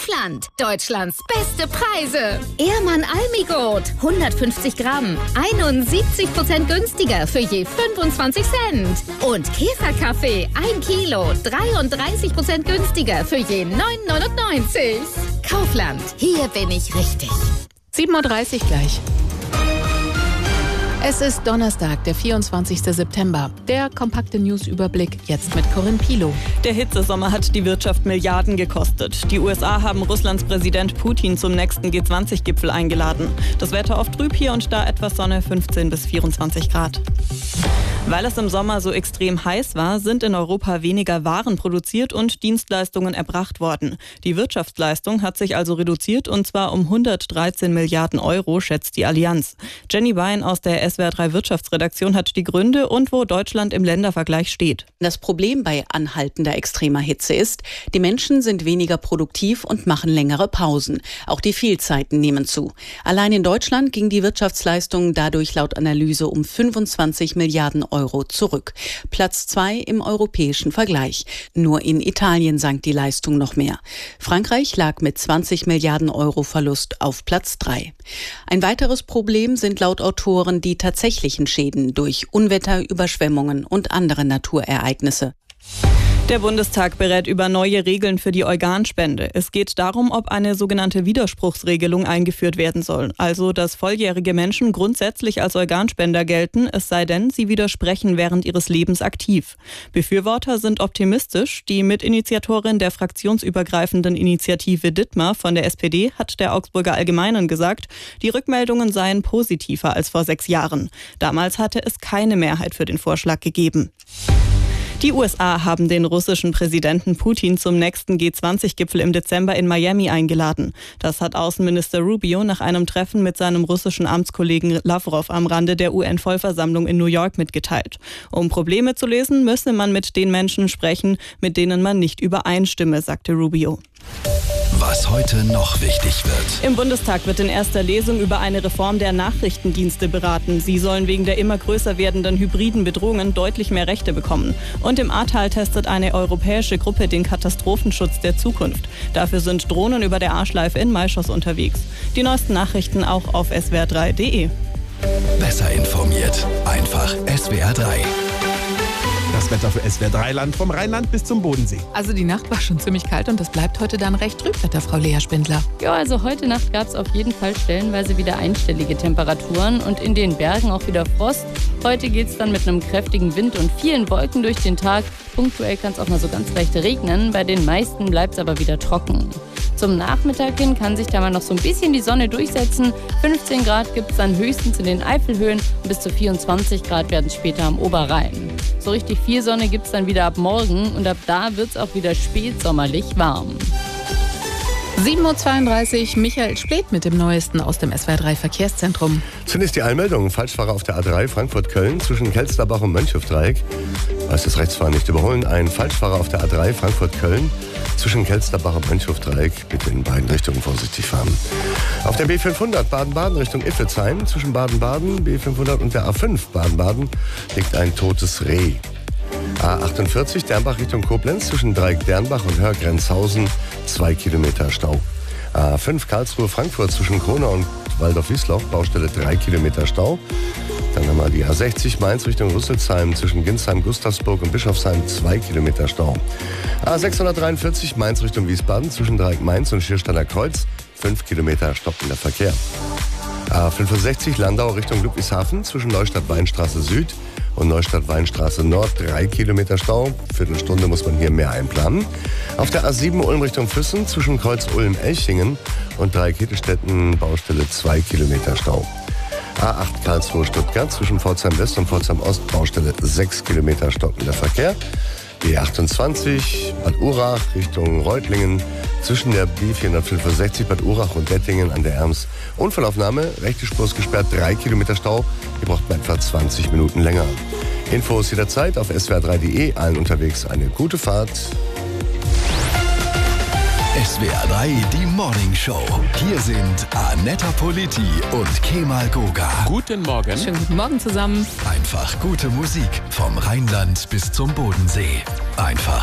Kaufland. Deutschlands beste Preise. Ehrmann Almigold. 150 Gramm. 71% günstiger für je 25 Cent. Und Käferkaffee. 1 Kilo. 33% günstiger für je 9,99. Kaufland. Hier bin ich richtig. 7.30 Uhr gleich. Es ist Donnerstag, der 24. September. Der kompakte Newsüberblick jetzt mit Corinne Pilow. Der Hitzesommer hat die Wirtschaft Milliarden gekostet. Die USA haben Russlands Präsident Putin zum nächsten G20-Gipfel eingeladen. Das Wetter oft trüb, hier und da etwas Sonne, 15 bis 24 Grad. Weil es im Sommer so extrem heiß war, sind in Europa weniger Waren produziert und Dienstleistungen erbracht worden. Die Wirtschaftsleistung hat sich also reduziert, und zwar um 113 Milliarden Euro, schätzt die Allianz. Jenny Bein aus der SWR 3 Wirtschaftsredaktion hat die Gründe und wo Deutschland im Ländervergleich steht. Das Problem bei anhaltender extremer Hitze ist, die Menschen sind weniger produktiv und machen längere Pausen. Auch die Fehlzeiten nehmen zu. Allein in Deutschland ging die Wirtschaftsleistung dadurch laut Analyse um 25 Milliarden Euro zurück. Platz 2 im europäischen Vergleich. Nur in Italien sank die Leistung noch mehr. Frankreich lag mit 20 Milliarden Euro Verlust auf Platz 3. Ein weiteres Problem sind laut Autoren die tatsächlichen Schäden durch Unwetter, Überschwemmungen und andere Naturereignisse. Der Bundestag berät über neue Regeln für die Organspende. Es geht darum, ob eine sogenannte Widerspruchsregelung eingeführt werden soll. Also, dass volljährige Menschen grundsätzlich als Organspender gelten, es sei denn, sie widersprechen während ihres Lebens aktiv. Befürworter sind optimistisch. Die Mitinitiatorin der fraktionsübergreifenden Initiative Dittmar von der SPD hat der Augsburger Allgemeinen gesagt, die Rückmeldungen seien positiver als vor 6 Jahren. Damals hatte es keine Mehrheit für den Vorschlag gegeben. Die USA haben den russischen Präsidenten Putin zum nächsten G20-Gipfel im Dezember in Miami eingeladen. Das hat Außenminister Rubio nach einem Treffen mit seinem russischen Amtskollegen Lavrov am Rande der UN-Vollversammlung in New York mitgeteilt. Um Probleme zu lösen, müsse man mit den Menschen sprechen, mit denen man nicht übereinstimme, sagte Rubio. Was heute noch wichtig wird. Im Bundestag wird in erster Lesung über eine Reform der Nachrichtendienste beraten. Sie sollen wegen der immer größer werdenden hybriden Bedrohungen deutlich mehr Rechte bekommen. Und im Ahrtal testet eine europäische Gruppe den Katastrophenschutz der Zukunft. Dafür sind Drohnen über der A-Schleife in Maischoss unterwegs. Die neuesten Nachrichten auch auf swr3.de. Besser informiert. Einfach SWR 3. Das Wetter für SWR 3 Land vom Rheinland bis zum Bodensee. Also die Nacht war schon ziemlich kalt und das bleibt heute dann recht Trübwetter, Frau Lea Spindler. Ja, also heute Nacht gab es auf jeden Fall stellenweise wieder einstellige Temperaturen und in den Bergen auch wieder Frost. Heute geht es dann mit einem kräftigen Wind und vielen Wolken durch den Tag. Punktuell kann es auch mal so ganz leicht regnen, bei den meisten bleibt es aber wieder trocken. Zum Nachmittag hin kann sich da mal noch so ein bisschen die Sonne durchsetzen. 15 Grad gibt es dann höchstens in den Eifelhöhen und bis zu 24 Grad werden es später am Oberrhein. So richtig viel Sonne gibt es dann wieder ab morgen und ab da wird es auch wieder spätsommerlich warm. 7.32 Uhr, Michael Spleth mit dem Neuesten aus dem SWR 3 Verkehrszentrum. Zunächst die Einmeldung. Falschfahrer auf der A3 Frankfurt-Köln zwischen Kelsterbach und Mönchhofdreieck. Heißt das Rechtsfahren nicht überholen. Ein Falschfahrer auf der A3 Frankfurt-Köln zwischen Kelsterbach und Mönchhofdreieck. Bitte in beiden Richtungen vorsichtig fahren. Auf der B500 Baden-Baden Richtung Iffezheim zwischen Baden-Baden, B500 und der A5 Baden-Baden liegt ein totes Reh. A48 Dernbach Richtung Koblenz zwischen Dreieck Dernbach und Hörgrenzhausen 2 Kilometer Stau. A5 Karlsruhe Frankfurt zwischen Kronau und Waldorf-Wiesloch Baustelle 3 Kilometer Stau. Dann haben wir die A60 Mainz Richtung Rüsselsheim zwischen Ginsheim, Gustavsburg und Bischofsheim 2 Kilometer Stau. A643 Mainz Richtung Wiesbaden zwischen Dreieck Mainz und Schiersteiner Kreuz 5 Kilometer stockender Verkehr. A65 Landau Richtung Ludwigshafen zwischen Neustadt-Weinstraße Süd und Neustadt-Weinstraße Nord 3 Kilometer Stau. Viertelstunde muss man hier mehr einplanen. Auf der A7 Ulm Richtung Füssen zwischen Kreuz Ulm-Elchingen und Dreieck-Hittelstetten Baustelle 2 Kilometer Stau. A8 Karlsruhe Stuttgart zwischen Pforzheim West und Pforzheim Ost Baustelle 6 Kilometer stockender Verkehr. B28 Bad Urach Richtung Reutlingen zwischen der B465 Bad Urach und Dettingen an der Erms. Unfallaufnahme, rechte Spur ist gesperrt, 3 Kilometer Stau. Hier braucht man etwa 20 Minuten länger. Infos jederzeit auf swr3.de. Allen unterwegs eine gute Fahrt. SWR 3, die Morning Show. Hier sind Anetta Politi und Kemal Goga. Guten Morgen. Schönen guten Morgen zusammen. Einfach gute Musik vom Rheinland bis zum Bodensee. Einfach